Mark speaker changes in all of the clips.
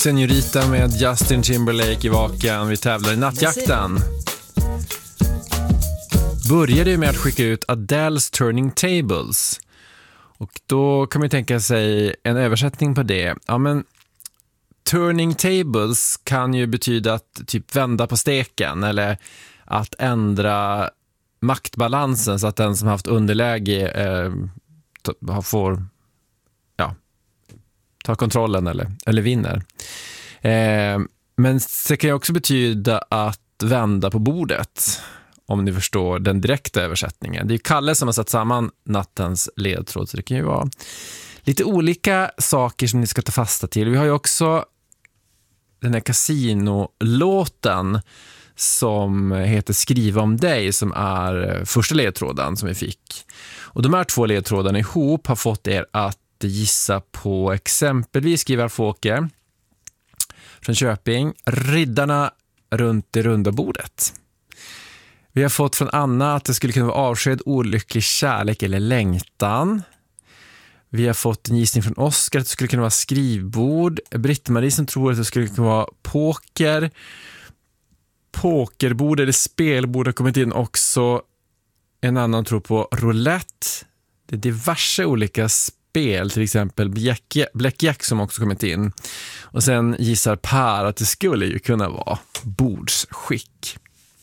Speaker 1: Senorita med Justin Timberlake i vaken. Vi tävlar i nattjakten. Började med att skicka ut Adele's Turning Tables. Och då kan man tänka sig en översättning på det. Ja, men turning tables kan ju betyda att typ vända på steken eller att ändra maktbalansen så att den som haft underläge får ta kontrollen eller vinner. Men det kan ju också betyda att vända på bordet, om ni förstår den direkta översättningen. Det är ju Kalle som har satt samman nattens ledtråd, så det kan ju vara lite olika saker som ni ska ta fasta till. Vi har ju också den här Casino-låten som heter Skriva om dig, som är första ledtråden som vi fick. Och de här två ledtrådarna ihop har fått er att gissa på exempelvis Skrivar Fåke från Köping, Riddarna runt det runda bordet. Vi har fått från Anna att det skulle kunna vara avsked, olycklig kärlek eller längtan. Vi har fått en gissning från Oskar att det skulle kunna vara skrivbord. Britt-Marie som tror att det skulle kunna vara poker. Pokerbord eller spelbord har kommit in också. En annan tror på roulette. Det är diverse olika spel, till exempel Blackjack som också kommit in. Och sen gissar Per att det skulle ju kunna vara bordsskick.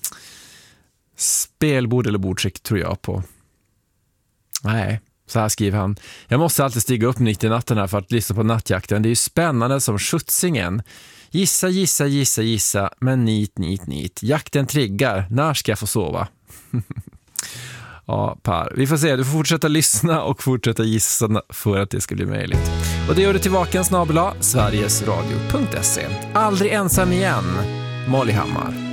Speaker 1: Spelbord eller bordsskick tror jag på. Nej, så här skriver han. Jag måste alltid stiga upp mitt i natten här för att lyssna på nattjakten. Det är ju spännande som skjutsingen. Gissa, men nit. Jakten triggar. När ska jag få sova? Ja, Per. Vi får se. Du får fortsätta lyssna och fortsätta gissa för att det ska bli möjligt. Och det gör du till vaken @sverigesradio.se. Aldrig ensam igen. Molly Hammar.